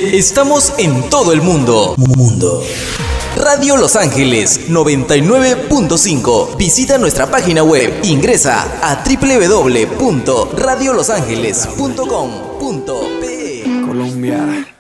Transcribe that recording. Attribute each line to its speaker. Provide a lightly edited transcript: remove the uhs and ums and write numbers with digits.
Speaker 1: Estamos en todo el mundo. Radio Los Ángeles 99.5. Visita nuestra página web. Ingresa a www.radiolosangeles.com.pe.
Speaker 2: Colombia.